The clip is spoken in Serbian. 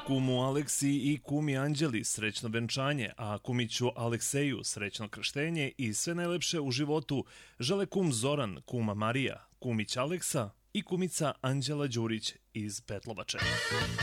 Kumu Aleksi i kumi Anđeli srećno venčanje, a kumiću Alekseju srećno krštenje i sve najlepše u životu žele kum Zoran, kuma Marija, kumić Aleksa i kumica Anđela Đurić iz Petlovače.